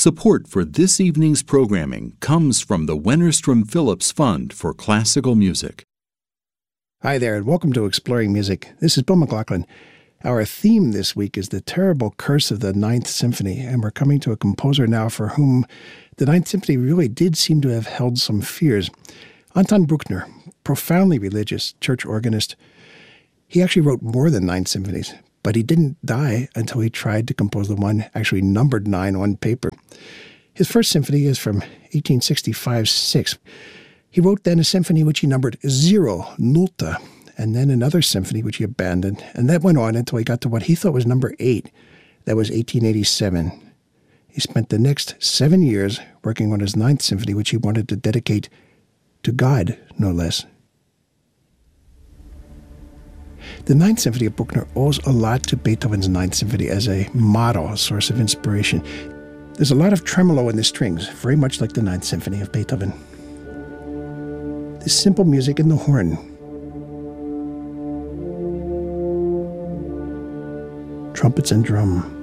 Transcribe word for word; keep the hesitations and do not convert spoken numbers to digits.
Support for this evening's programming comes from the Wennerstrom Phillips Fund for Classical Music. Hi there, and welcome to Exploring Music. This is Bill McLaughlin. Our theme this week is the terrible curse of the Ninth Symphony, and we're coming to a composer now for whom the Ninth Symphony really did seem to have held some fears. Anton Bruckner, profoundly religious church organist. He actually wrote more than nine symphonies, but he didn't die until he tried to compose the one actually numbered nine on paper. His first symphony is from eighteen sixty-five six. He wrote then a symphony which he numbered zero, nulta, and then another symphony which he abandoned, and that went on until he got to what he thought was number eight. That was eighteen eighty-seven. He spent the next seven years working on his ninth symphony, which he wanted to dedicate to God, no less. The Ninth Symphony of Bruckner owes a lot to Beethoven's Ninth Symphony as a model, a source of inspiration. There's a lot of tremolo in the strings, very much like the Ninth Symphony of Beethoven. This simple music in the horn. Trumpets and drum.